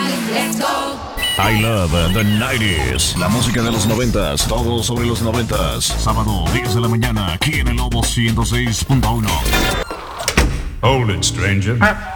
I love the 90s. La música de los 90s, todo sobre los 90s. Sábado, 10 de la mañana, aquí en el Lobo 106.1. Hold it, stranger.